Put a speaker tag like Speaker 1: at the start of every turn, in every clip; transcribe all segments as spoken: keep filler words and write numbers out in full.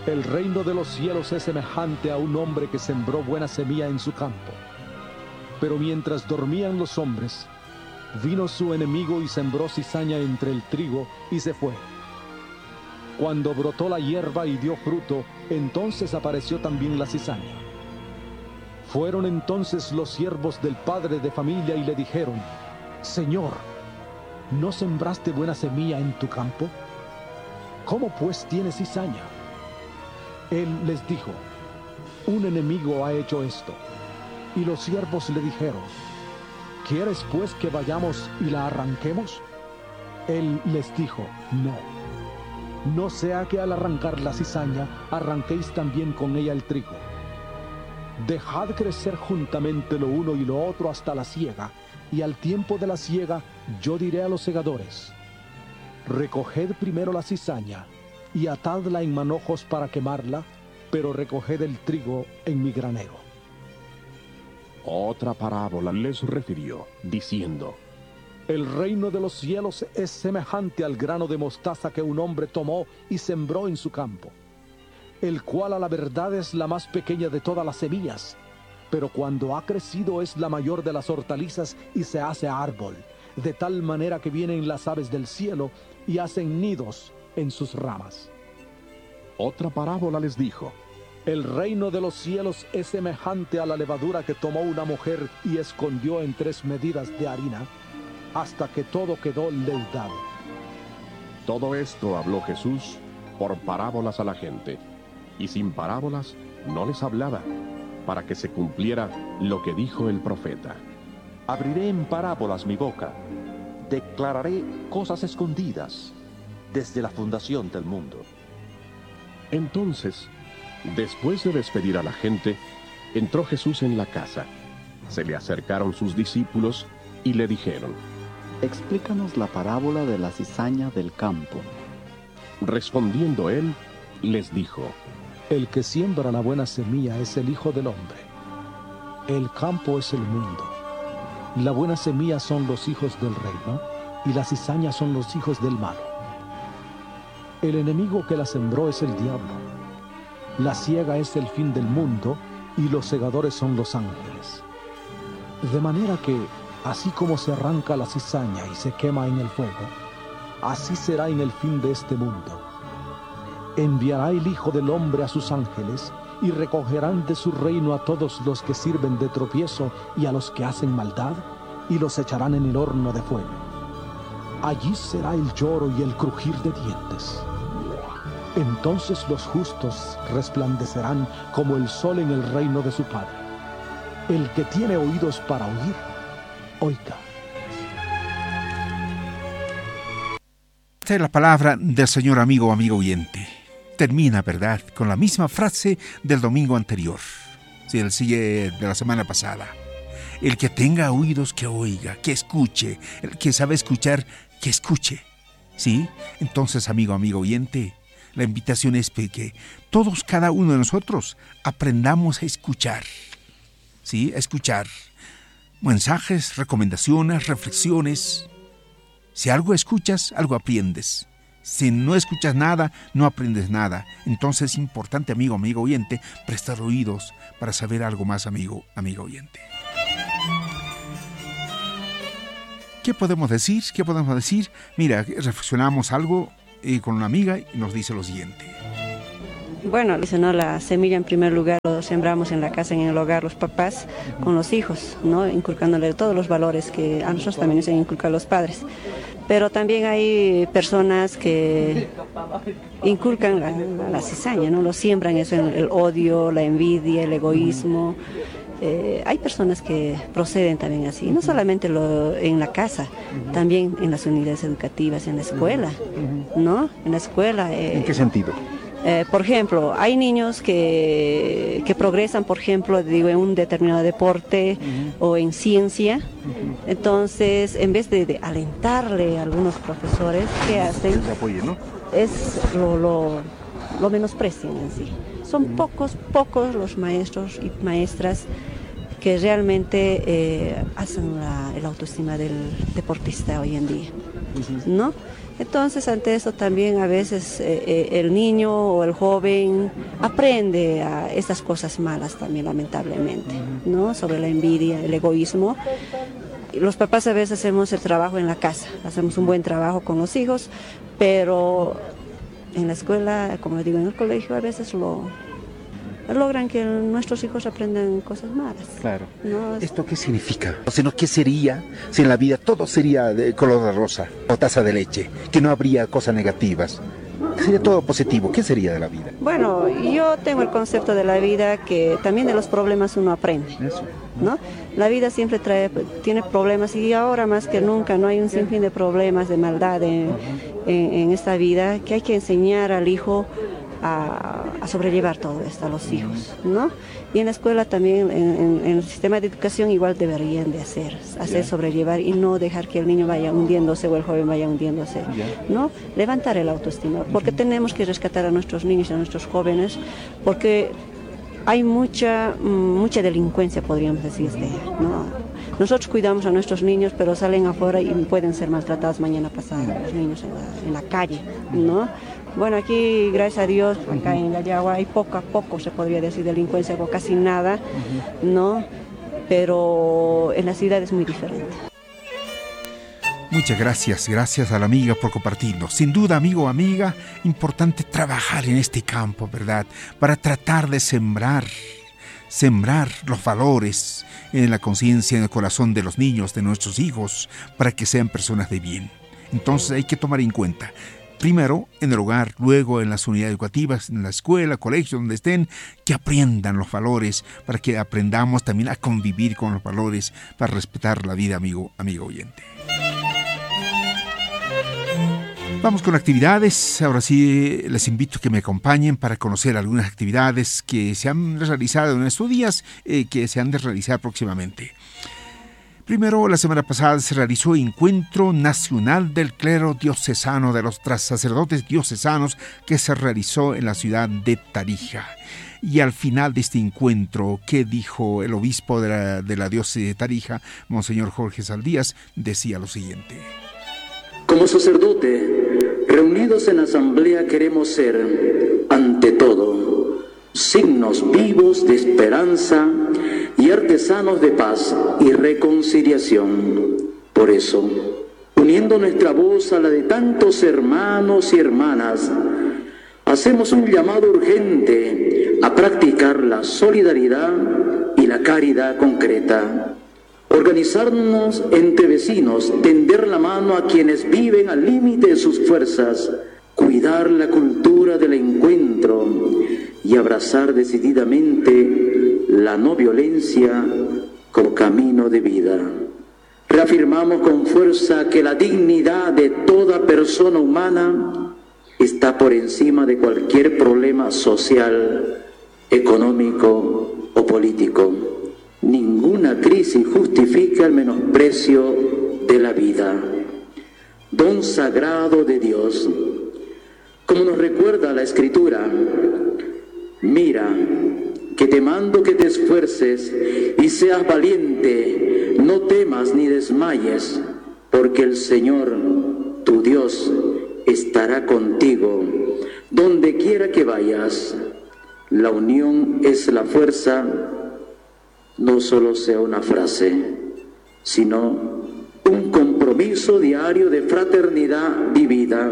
Speaker 1: El reino de los cielos es semejante a un hombre que sembró buena semilla en su campo. Pero mientras dormían los hombres, vino su enemigo y sembró cizaña entre el trigo y se fue. Cuando brotó la hierba y dio fruto, entonces apareció también la cizaña. Fueron entonces los siervos del padre de familia y le dijeron: Señor, ¿no sembraste buena semilla en tu campo? ¿Cómo pues tiene cizaña? Él les dijo: un enemigo ha hecho esto. Y los siervos le dijeron: ¿quieres pues que vayamos y la arranquemos? Él les dijo: no. No sea que al arrancar la cizaña, arranquéis también con ella el trigo. Dejad crecer juntamente lo uno y lo otro hasta la siega, y al tiempo de la siega yo diré a los segadores: recoged primero la cizaña, y atadla en manojos para quemarla, pero recoged el trigo en mi granero.
Speaker 2: Otra parábola les refirió, diciendo:
Speaker 1: el reino de los cielos es semejante al grano de mostaza que un hombre tomó y sembró en su campo, el cual a la verdad es la más pequeña de todas las semillas, pero cuando ha crecido es la mayor de las hortalizas y se hace árbol, de tal manera que vienen las aves del cielo y hacen nidos en sus ramas.
Speaker 2: Otra parábola les dijo:
Speaker 1: el reino de los cielos es semejante a la levadura que tomó una mujer y escondió en tres medidas de harina, hasta que todo quedó leudado.
Speaker 2: Todo esto habló Jesús por parábolas a la gente, y sin parábolas no les hablaba, para que se cumpliera lo que dijo el profeta:
Speaker 3: abriré en parábolas mi boca, declararé cosas escondidas desde la fundación del mundo.
Speaker 2: Entonces, después de despedir a la gente, entró Jesús en la casa. Se le acercaron sus discípulos y le dijeron:
Speaker 4: explícanos la parábola de la cizaña del campo.
Speaker 2: Respondiendo él, les dijo:
Speaker 1: el que siembra la buena semilla es el Hijo del Hombre. El campo es el mundo. La buena semilla son los hijos del reino, y la cizaña son los hijos del malo. El enemigo que la sembró es el diablo. La siega es el fin del mundo, y los segadores son los ángeles. De manera que, así como se arranca la cizaña y se quema en el fuego, así será en el fin de este mundo. Enviará el Hijo del Hombre a sus ángeles, y recogerán de su reino a todos los que sirven de tropiezo y a los que hacen maldad, y los echarán en el horno de fuego. Allí será el lloro y el crujir de dientes. Entonces los justos resplandecerán como el sol en el reino de su Padre. El que tiene oídos para oír, oiga.
Speaker 5: Esta es la palabra del Señor, amigo o amigo oyente. Termina, ¿verdad?, con la misma frase del domingo anterior, sí, el sigue de la semana pasada. El que tenga oídos, que oiga, que escuche. El que sabe escuchar, que escuche. ¿Sí? Entonces, amigo, amigo oyente, la invitación es que todos, cada uno de nosotros, aprendamos a escuchar. ¿Sí? A escuchar mensajes, recomendaciones, reflexiones. Si algo escuchas, algo aprendes. Si no escuchas nada, no aprendes nada. Entonces es importante, amigo, amigo oyente, prestar oídos para saber algo más, amigo, amigo oyente. ¿Qué podemos decir? ¿Qué podemos decir? Mira, reflexionamos algo eh, con una amiga y nos dice lo siguiente.
Speaker 6: Bueno, dice, ¿no? La semilla en primer lugar lo sembramos en la casa, en el hogar, los papás con los hijos, ¿no? Inculcándole todos los valores que a nosotros también nos han inculcado los padres. Pero también hay personas que inculcan la, la cizaña, ¿no? Lo siembran eso, el odio, la envidia, el egoísmo. Eh, hay personas que proceden también así, no solamente lo, en la casa, también en las unidades educativas, en la escuela, ¿no? En la escuela. Eh,
Speaker 5: ¿En qué sentido?
Speaker 6: Eh, por ejemplo, hay niños que, que progresan, por ejemplo, digo, en un determinado deporte uh-huh. o en ciencia. Uh-huh. Entonces, en vez de, de alentarle a algunos profesores, ¿qué hacen?
Speaker 5: Que apoye, ¿no?
Speaker 6: Es lo, lo, lo menosprecian en sí. Son uh-huh. pocos, pocos los maestros y maestras que realmente eh, hacen la, el autoestima del deportista hoy en día, uh-huh. ¿no? Entonces, ante esto también a veces eh, eh, el niño o el joven aprende a estas cosas malas también, lamentablemente, ¿no? Sobre la envidia, el egoísmo. Los papás a veces hacemos el trabajo en la casa, hacemos un buen trabajo con los hijos, pero en la escuela, como digo, en el colegio a veces lo logran que nuestros hijos aprendan cosas malas.
Speaker 5: Claro.
Speaker 6: ¿No?
Speaker 5: ¿Esto qué significa? O sea, ¿qué sería si en la vida todo sería de color de rosa o taza de leche? Que no habría cosas negativas. Sería todo positivo. ¿Qué sería de la vida?
Speaker 6: Bueno, yo tengo el concepto de la vida que también de los problemas uno aprende.
Speaker 5: Eso.
Speaker 6: ¿No? La vida siempre trae, tiene problemas y ahora más que nunca no hay un sinfín de problemas, de maldad en, en, en esta vida, que hay que enseñar al hijo a, a sobrellevar todo esto a los hijos, ¿no? Y en la escuela también, en, en, en el sistema de educación igual deberían de hacer, hacer sobrellevar y no dejar que el niño vaya hundiéndose o el joven vaya hundiéndose, ¿no? Levantar el autoestima, porque tenemos que rescatar a nuestros niños y a nuestros jóvenes, porque hay mucha mucha delincuencia, podríamos decir, ¿no? Nosotros cuidamos a nuestros niños, pero salen afuera y pueden ser maltratados mañana pasado, los niños en la, en la calle, ¿no? Bueno, aquí, gracias a Dios, acá en La Yagua hay poco a poco, se podría decir, delincuencia, o casi nada, ¿no? Pero en la ciudad es muy diferente.
Speaker 5: Muchas gracias, gracias a la amiga por compartirnos. Sin duda, amigo o amiga, importante trabajar en este campo, ¿verdad? Para tratar de sembrar, sembrar los valores en la conciencia, en el corazón de los niños, de nuestros hijos, para que sean personas de bien. Entonces hay que tomar en cuenta, primero en el hogar, luego en las unidades educativas, en la escuela, colegio, donde estén, que aprendan los valores, para que aprendamos también a convivir con los valores, para respetar la vida, amigo, amigo oyente. Vamos con actividades. Ahora sí les invito a que me acompañen para conocer algunas actividades que se han realizado en estos días, eh, que se han de realizar próximamente. Primero, la semana pasada se realizó el Encuentro Nacional del Clero Diocesano de los Sacerdotes Diocesanos, que se realizó en la ciudad de Tarija. Y al final de este encuentro, ¿qué dijo el obispo de la, de la diócesis de Tarija, Monseñor Jorge Saldías? Decía lo siguiente.
Speaker 7: Como sacerdote, reunidos en asamblea queremos ser, ante todo, signos vivos de esperanza y artesanos de paz y reconciliación. Por eso, uniendo nuestra voz a la de tantos hermanos y hermanas, hacemos un llamado urgente a practicar la solidaridad y la caridad concreta. Organizarnos entre vecinos, tender la mano a quienes viven al límite de sus fuerzas, cuidar la cultura del encuentro y abrazar decididamente la no violencia como camino de vida. Reafirmamos con fuerza que la dignidad de toda persona humana está por encima de cualquier problema social, económico o político. Ninguna crisis justifica el menosprecio de la vida. Don sagrado de Dios, como nos recuerda la Escritura, mira, que te mando que te esfuerces y seas valiente, no temas ni desmayes, porque el Señor, tu Dios, estará contigo, donde quiera que vayas. La unión es la fuerza. No solo sea una frase, sino un compromiso diario de fraternidad vivida.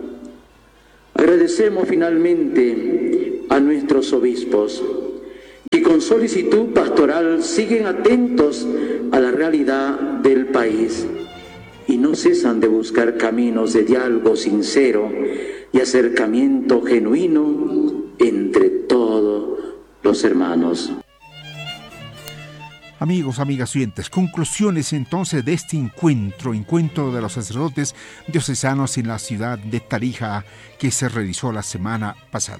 Speaker 7: Agradecemos finalmente a nuestros obispos, que con solicitud pastoral siguen atentos a la realidad del país y no cesan de buscar caminos de diálogo sincero y acercamiento genuino entre todos los hermanos.
Speaker 5: Amigos, amigas oyentes, conclusiones entonces de este encuentro, encuentro de los sacerdotes diocesanos en la ciudad de Tarija, que se realizó la semana pasada.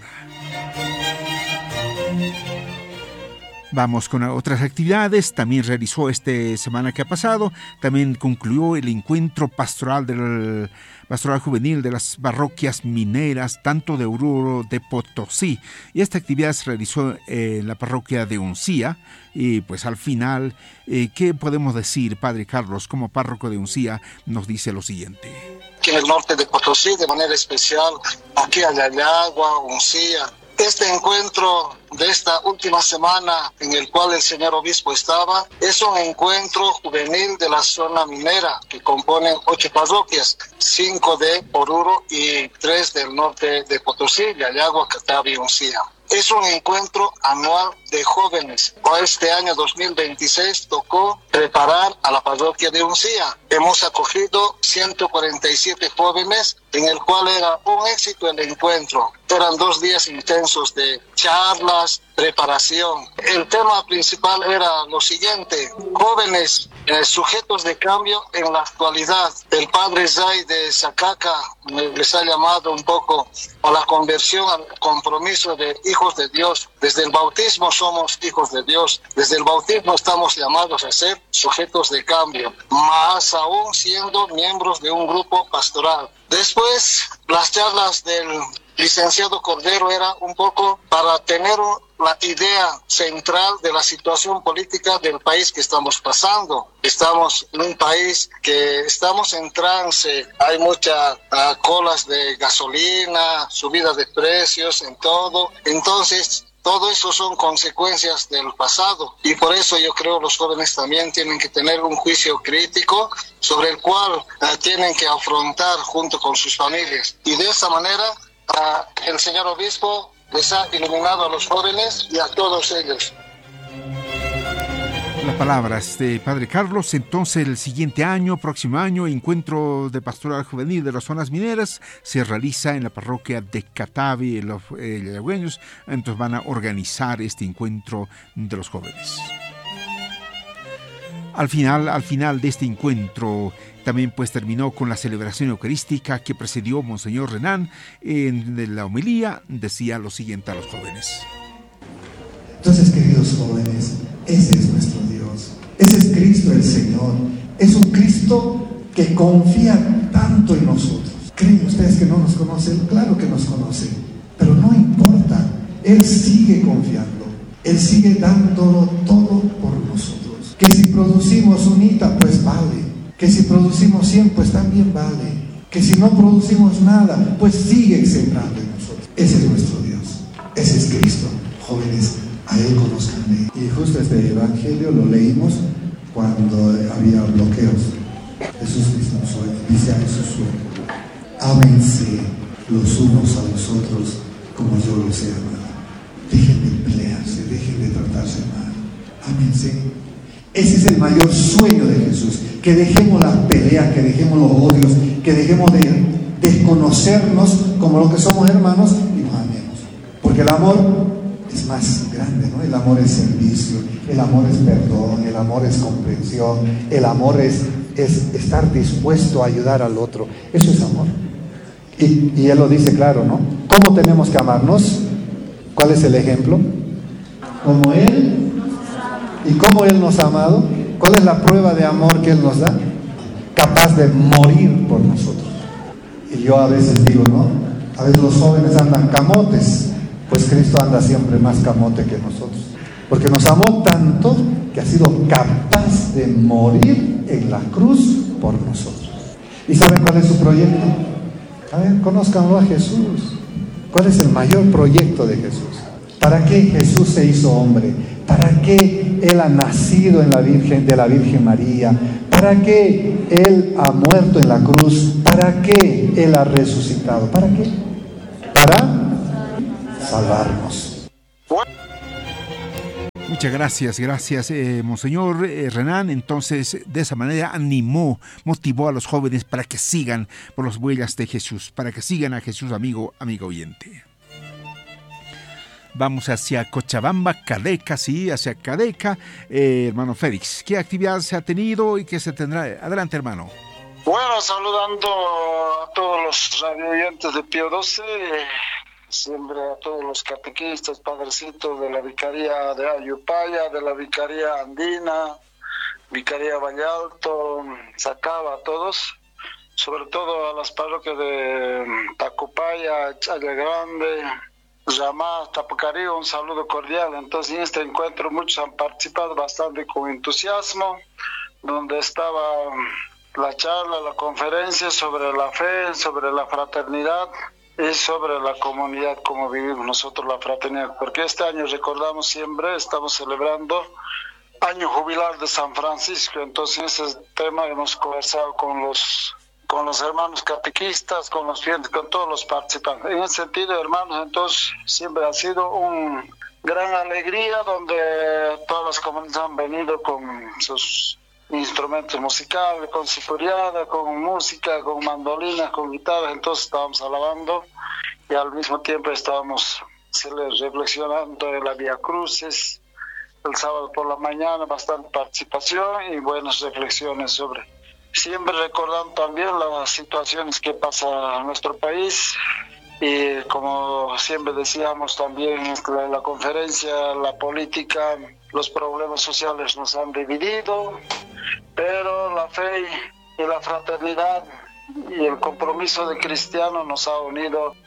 Speaker 5: Vamos con otras actividades. También realizó esta semana que ha pasado, también concluyó el encuentro pastoral del pastoral juvenil de las parroquias mineras, tanto de Oruro de Potosí. Y esta actividad se realizó en la parroquia de Uncía. Y pues al final, eh, ¿qué podemos decir, Padre Carlos, como párroco de Uncía? Nos dice lo siguiente.
Speaker 8: aquí en el norte de Potosí, de manera especial aquí a Yayagua, Uncía. Este encuentro de esta última semana en el cual el señor obispo estaba es un encuentro juvenil de la zona minera que componen ocho parroquias, cinco de Oruro y tres del norte de Potosí, Yayagua, Catavi y Uncía. Es un encuentro anual de jóvenes. Este año dos mil veintiséis tocó preparar a la parroquia de Uncía. Hemos acogido ciento cuarenta y siete jóvenes, en el cual era un éxito el encuentro. Eran dos días intensos de charlas, preparación. El tema principal era lo siguiente: jóvenes eh, sujetos de cambio en la actualidad. El padre Zay de Sacaca les ha llamado un poco a la conversión, al compromiso de hijos de Dios. Desde el bautismo somos hijos de Dios. Desde el bautismo estamos llamados a ser sujetos de cambio, más aún siendo miembros de un grupo pastoral. Después, las charlas del licenciado Cordero era un poco para tener la idea central de la situación política del país que estamos pasando. Estamos en un país que estamos en trance, hay muchas uh, colas de gasolina, subida de precios en todo. Entonces, todo eso son consecuencias del pasado y por eso yo creo los jóvenes también tienen que tener un juicio crítico sobre el cual uh, tienen que afrontar junto con sus familias. Y de esa manera uh, el señor obispo les ha iluminado a los jóvenes y a todos ellos.
Speaker 5: Las palabras de Padre Carlos. Entonces, el siguiente año, próximo año, encuentro de pastoral juvenil de las zonas mineras se realiza en la parroquia de Catavi, en los eh, yayagüeños. Entonces van a organizar este encuentro de los jóvenes. Al final, al final de este encuentro, también pues terminó con la celebración eucarística que precedió Monseñor Renan. En la homilía decía lo siguiente a los jóvenes.
Speaker 9: Entonces, queridos jóvenes, ese es nuestro Dios, ese es Cristo el Señor, es un Cristo que confía tanto en nosotros. ¿Creen ustedes que no nos conocen? Claro que nos conoce, pero no importa, Él sigue confiando, Él sigue dándolo todo por nosotros. Que si producimos un hita, pues vale, que si producimos cien, pues también vale, que si no producimos nada, pues sigue sembrando en nosotros. Ese es nuestro Dios, ese es Cristo. Jóvenes, a Él conozcanle. Y justo este evangelio lo leímos cuando había bloqueos. Jesús mismo dice a Jesús: ámense los unos a los otros como yo los he amado. Dejen de pelearse, dejen de tratarse mal. Ámense. Ese es el mayor sueño de Jesús, que dejemos las peleas, que dejemos los odios, que dejemos de desconocernos como lo que somos hermanos y nos amemos. Porque el amor es más grande, ¿no? El amor es servicio, el amor es perdón, el amor es comprensión, el amor es, es estar dispuesto a ayudar al otro. Eso es amor. Y, y Él lo dice claro, ¿no? ¿Cómo tenemos que amarnos? ¿Cuál es el ejemplo? Como Él. ¿Y cómo Él nos ha amado? ¿Cuál es la prueba de amor que Él nos da? Capaz de morir por nosotros. Y yo a veces digo, ¿no? A veces los jóvenes andan camotes. Pues Cristo anda siempre más camote que nosotros, porque nos amó tanto que ha sido capaz de morir en la cruz por nosotros. ¿Y saben cuál es su proyecto? A ver, conózcanlo a Jesús. ¿Cuál es el mayor proyecto de Jesús? ¿Para qué Jesús se hizo hombre? ¿Para qué Él ha nacido en la Virgen, de la Virgen María? ¿Para qué Él ha muerto en la cruz? ¿Para qué Él ha resucitado? ¿Para qué? Para salvarnos.
Speaker 5: Muchas gracias, gracias, eh, Monseñor eh, Renan. Entonces, de esa manera animó, motivó a los jóvenes para que sigan por las huellas de Jesús, para que sigan a Jesús, amigo, amigo oyente. Vamos hacia Cochabamba, Cadeca, sí, hacia Cadeca. Eh, hermano Félix, ¿qué actividad se ha tenido y qué se tendrá? Adelante, hermano.
Speaker 8: Bueno, saludando a todos los radio oyentes de Pío doce, siempre a todos los catequistas, padrecitos de la Vicaría de Ayupaya, de la Vicaría Andina, Vicaría Vallalto, Sacaba, a todos, sobre todo a las parroquias de Tacupaya, Chaya Grande, Ramá, Tapucarí, un saludo cordial. Entonces, en este encuentro muchos han participado bastante con entusiasmo, donde estaba
Speaker 10: la charla, la conferencia sobre la fe, sobre la fraternidad y sobre la comunidad, como vivimos nosotros la fraternidad. Porque este año recordamos siempre, estamos celebrando año jubilar de San Francisco, entonces en ese tema hemos conversado con los, con los hermanos catequistas, con los clientes, con todos los participantes. En ese sentido, hermanos, entonces siempre ha sido una gran alegría donde todas las comunidades han venido con sus instrumentos musicales, con sifuriada, con música, con mandolinas, con guitarras. Entonces estábamos alabando y al mismo tiempo estábamos reflexionando en la Vía Crucis. El sábado por la mañana bastante participación y buenas reflexiones sobre, siempre recordando también las situaciones que pasa en nuestro país. Y como siempre decíamos también en la conferencia, la política, los problemas sociales nos han dividido, pero la fe y la fraternidad y el compromiso de cristiano nos ha unido.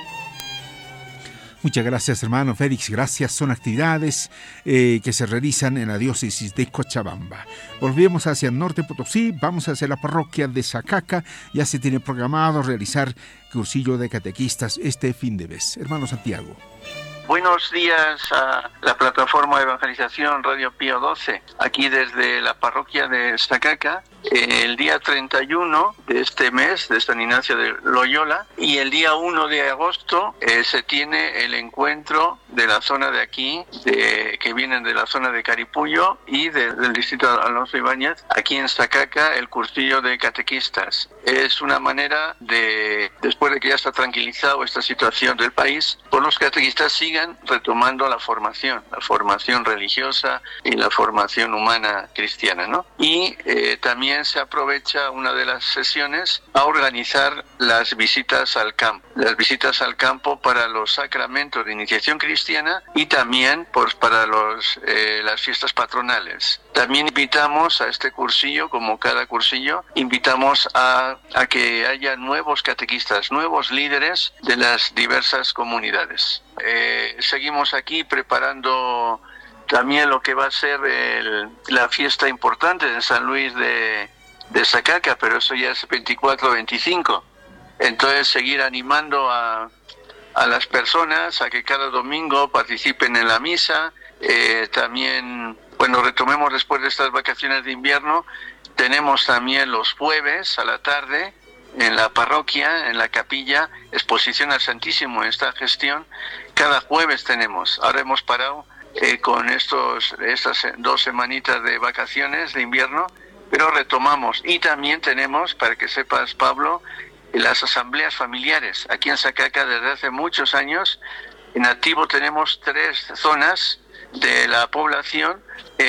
Speaker 5: Muchas gracias, hermano Félix. Gracias. Son actividades eh, que se realizan en la diócesis de Cochabamba. Volvemos hacia el norte Potosí. Vamos hacia la parroquia de Sacaca. Ya se tiene programado realizar cursillo de catequistas este fin de mes. Hermano Santiago.
Speaker 11: Buenos días a la plataforma de evangelización Radio Pío doce, aquí desde la parroquia de Sacaca, el día treinta y uno de este mes de San Ignacio de Loyola, y el día uno de agosto eh, se tiene el encuentro de la zona de aquí, de, que vienen de la zona de Caripullo y de, del distrito de Alonso Ibáñez, aquí en Sacaca, el cursillo de catequistas. Es una manera de, después de que ya está tranquilizado esta situación del país, pues los catequistas sigan retomando la formación, la formación religiosa y la formación humana cristiana, ¿no? Y eh, también se aprovecha una de las sesiones a organizar las visitas al campo, las visitas al campo para los sacramentos de iniciación cristiana y también pues, para los, eh, las fiestas patronales. También invitamos a este cursillo, como cada cursillo, invitamos a, a que haya nuevos catequistas, nuevos líderes de las diversas comunidades. Eh, seguimos aquí preparando también lo que va a ser el, la fiesta importante de San Luis de, de Sacaca, pero eso ya es veinticuatro veinticinco. Entonces seguir animando a, a las personas a que cada domingo participen en la misa. Eh, también, bueno, retomemos después de estas vacaciones de invierno, tenemos también los jueves a la tarde en la parroquia, en la capilla, exposición al Santísimo en esta gestión. Cada jueves tenemos, ahora hemos parado eh, con estos estas dos semanitas de vacaciones de invierno, pero retomamos. Y también tenemos, para que sepas, Pablo, las asambleas familiares. Aquí en Sacaca desde hace muchos años, en activo tenemos tres zonas de la población.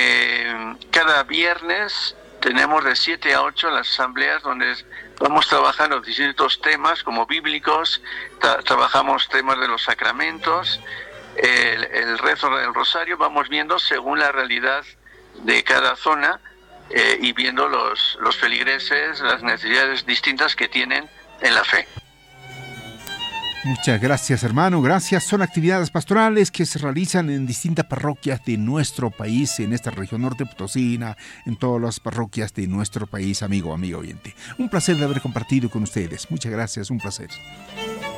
Speaker 11: Eh, cada viernes tenemos de siete a ocho las asambleas donde vamos trabajando distintos temas como bíblicos, tra- trabajamos temas de los sacramentos, el, el rezo del rosario, vamos viendo según la realidad de cada zona eh, y viendo los, los feligreses, las necesidades distintas que tienen en la fe.
Speaker 5: Muchas gracias, hermano. Gracias. Son actividades pastorales que se realizan en distintas parroquias de nuestro país, en esta región norte potosina, en todas las parroquias de nuestro país, amigo, amigo oyente. Un placer de haber compartido con ustedes. Muchas gracias, un placer.